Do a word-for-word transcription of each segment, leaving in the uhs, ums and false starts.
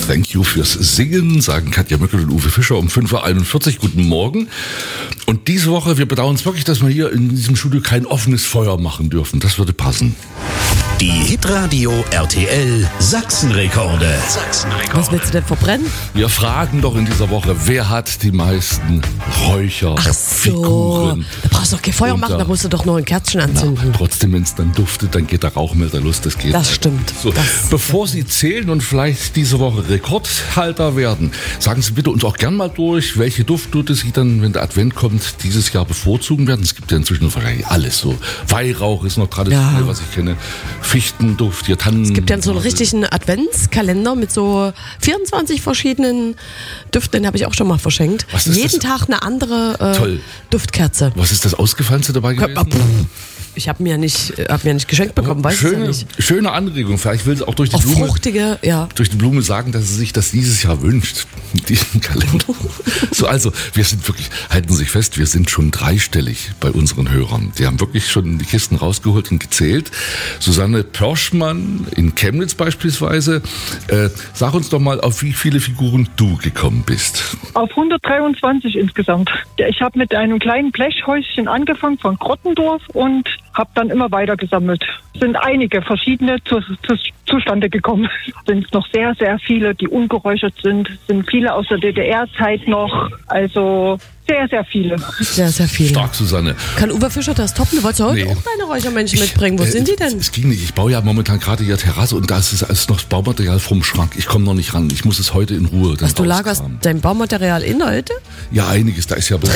Thank you fürs Singen, sagen Katja Möckel und Uwe Fischer um fünf Uhr einundvierzig. Guten Morgen. Und diese Woche, wir bedauern es wirklich, dass wir hier in diesem Studio kein offenes Feuer machen dürfen. Das würde passen. Die Hitradio R T L Sachsenrekorde. Sachsenrekorde. Was willst du denn verbrennen? Wir fragen doch in dieser Woche, wer hat die meisten Räucher, Ach so, Figuren. da brauchst du doch kein Feuer Und machen, da- da musst du doch nur ein Kerzchen Na, anzünden. trotzdem, wenn es dann duftet, dann geht der Rauchmelder los. Das geht. Das halt. stimmt. So, Das- bevor Sie zählen und vielleicht diese Woche Rekordhalter werden, sagen Sie bitte uns auch gern mal durch, welche Duftnote Sie dann, wenn der Advent kommt, dieses Jahr bevorzugen werden. Es gibt ja inzwischen wahrscheinlich alles so. Weihrauch ist noch traditionell, Ja. was ich kenne. Fichtenduft, hier Tannen. Es gibt ja so einen richtigen Adventskalender mit so vierundzwanzig verschiedenen Düften, den habe ich auch schon mal verschenkt. Was ist Jeden das? Tag eine andere äh, Toll. Duftkerze. Was ist das Ausgefallenste dabei gewesen? Ich habe mir nicht, hab mir nicht geschenkt bekommen, weiß ich ja schöne, nicht. schöne Anregung. Vielleicht will sie auch durch die Auch Blume. fruchtige, ja. durch die Blume sagen, dass sie sich das dieses Jahr wünscht, diesen Kalender. So, also, wir sind wirklich, halten Sie sich fest, wir sind schon dreistellig bei unseren Hörern. Die haben wirklich schon die Kisten rausgeholt und gezählt. Susanne Pörschmann in Chemnitz beispielsweise. Äh, sag uns doch mal, auf wie viele Figuren du gekommen bist. Auf hundertdreiundzwanzig insgesamt. Ich habe mit einem kleinen Blechhäuschen angefangen von Grottendorf und habe dann immer weiter gesammelt. Es sind einige verschiedene zu, zu, zustande gekommen. Es sind noch sehr, sehr viele, die ungeräuchert sind. Es sind viele aus der D D R-Zeit noch. Also sehr, sehr viele. Sehr, sehr viel. Stark, Susanne. Kann Uwe Fischer das toppen? Du wolltest heute Nee. auch deine Räuchermännchen mitbringen. Wo Äh, sind die denn? Es ging nicht. Ich baue ja momentan gerade hier Terrasse und da ist es noch das Baumaterial vom Schrank. Ich komme noch nicht ran. Ich muss es heute in Ruhe dann Was, du lagerst rauskramen. dein Baumaterial in heute? Ja, einiges. Da ist ja...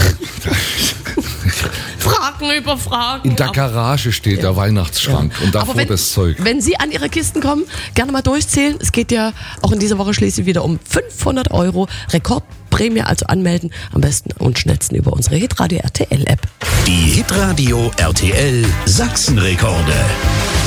Fragen über Fragen. In der Garage steht der Weihnachtsschrank und davor Aber wenn, das Zeug. wenn Sie an Ihre Kisten kommen, gerne mal durchzählen. Es geht ja auch in dieser Woche schließlich wieder um fünfhundert Euro. Rekordprämie, also anmelden. Am besten und schnellsten über unsere Hitradio R T L App. Die Hitradio R T L Sachsenrekorde.